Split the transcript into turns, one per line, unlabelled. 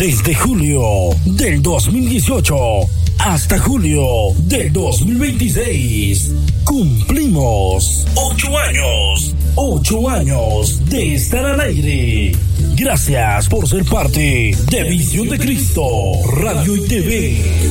Desde julio del 2018 hasta julio del 2026 cumplimos 8 años. 8 años de estar al aire. Gracias por ser parte de Visión de Cristo Radio y TV.